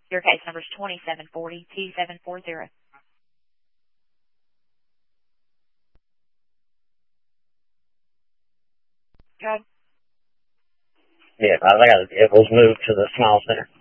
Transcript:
Your case number is 2740-T740. Good. Yeah, I think it was moved to the small center.